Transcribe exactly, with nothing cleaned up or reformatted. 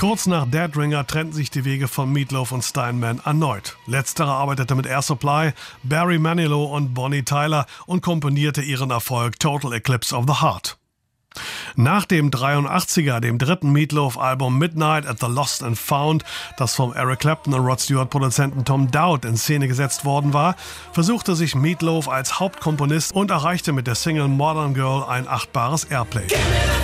Kurz nach Dead Ringer trennten sich die Wege von Meatloaf und Steinman erneut. Letzterer arbeitete mit Air Supply, Barry Manilow und Bonnie Tyler und komponierte ihren Erfolg Total Eclipse of the Heart. Nach dem dreiundachtziger, dem dritten Meatloaf-Album Midnight at the Lost and Found, das vom Eric Clapton und Rod Stewart-Produzenten Tom Dowd in Szene gesetzt worden war, versuchte sich Meatloaf als Hauptkomponist und erreichte mit der Single Modern Girl ein achtbares Airplay.